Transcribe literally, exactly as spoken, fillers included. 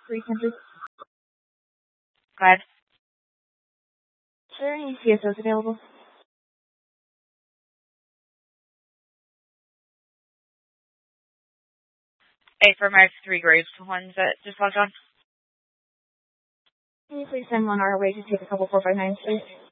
three hundred. Go ahead. Is there any C S Os available? Hey, for my three graves, the ones that just logged on. Can you please send one our way to take a couple four five nines, please?